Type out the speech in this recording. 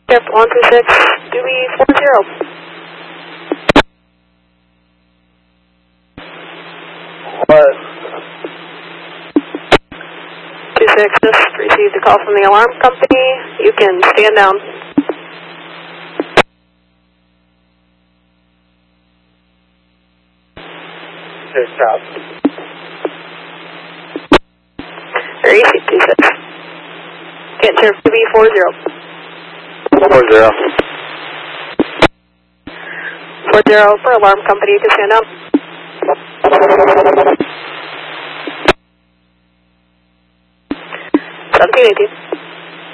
Yep, 126, DB40. What? 26, just received a call from the alarm company. You can stand down. Okay, stop. Very easy, 26. Can't sheriff DB40. 40. 40 for alarm company, you can stand down. 1718.